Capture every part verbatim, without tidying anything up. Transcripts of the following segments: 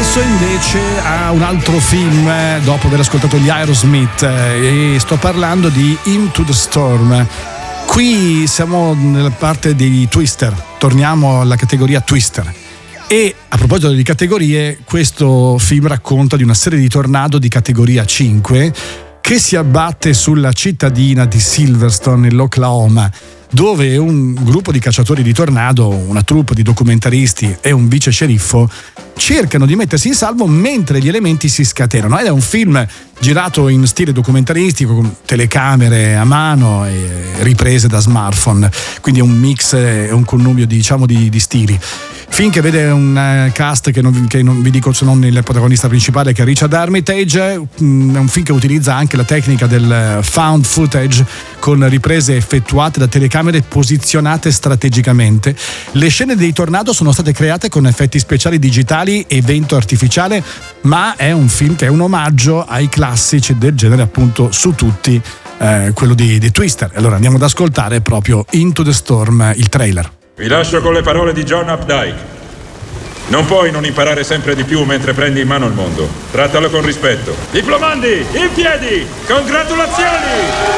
passo invece a un altro film dopo aver ascoltato gli Aerosmith, e sto parlando di Into the Storm. Qui siamo nella parte dei Twister, torniamo alla categoria Twister. E a proposito di categorie, questo film racconta di una serie di tornado di categoria cinque che si abbatte sulla cittadina di Silverstone nell'Oklahoma, dove un gruppo di cacciatori di tornado, una troupe di documentaristi e un vice sceriffo cercano di mettersi in salvo mentre gli elementi si scatenano. Ed è un film girato in stile documentaristico con telecamere a mano e riprese da smartphone, quindi è un mix e un connubio diciamo di, di stili. Film che vede un cast che non, che non vi dico se non il protagonista principale, che è Richard Armitage. È un film che utilizza anche la tecnica del found footage con riprese effettuate da telecamere posizionate strategicamente. Le scene dei tornado sono state create con effetti speciali digitali e vento artificiale, ma è un film che è un omaggio ai classici del genere, appunto su tutti eh, quello di, di Twister. Allora andiamo ad ascoltare proprio Into the Storm, il trailer. Vi lascio con le parole di John Updike. Non puoi non imparare sempre di più mentre prendi in mano il mondo. Trattalo con rispetto. Diplomandi, in piedi! Congratulazioni!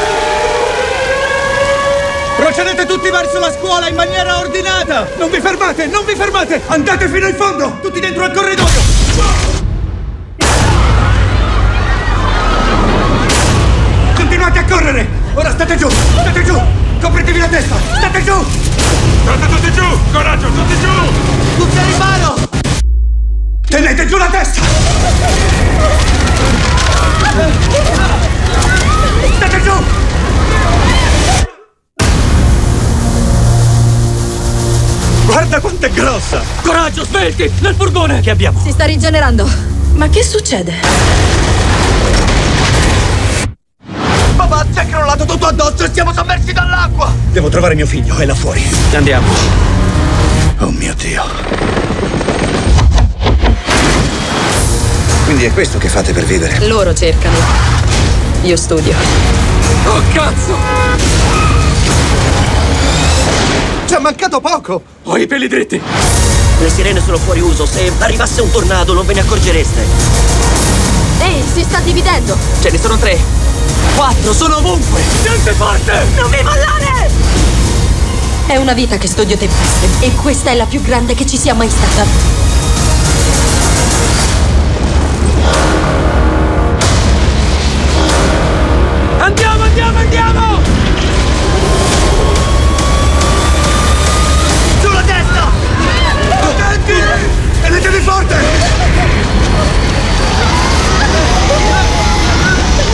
Procedete tutti verso la scuola in maniera ordinata! Non vi fermate, non vi fermate! Andate fino in fondo! Tutti dentro al corridoio! Continuate a correre! Ora state giù! State giù! Copritevi la testa! State giù! State tutti giù! Coraggio, tutti giù! Tutti a riparo! Tenete giù la testa! State giù! Guarda quanto è grossa! Coraggio, svelti! Nel furgone! Che abbiamo? Si sta rigenerando. Ma che succede? Papà, ci è crollato tutto addosso e siamo sommersi dall'acqua! Devo trovare mio figlio, è là fuori. Andiamo. Oh mio Dio. Quindi è questo che fate per vivere? Loro cercano. Io studio. Oh cazzo! Ci è mancato poco! Ho i peli dritti! Le sirene sono fuori uso. Se arrivasse un tornado non ve ne accorgereste. Ehi, si sta dividendo! Ce ne sono tre. Quattro, sono ovunque! Niente forte! Non mi mollare! È una vita che studio tempeste e questa è la più grande che ci sia mai stata. Andiamo, andiamo, andiamo!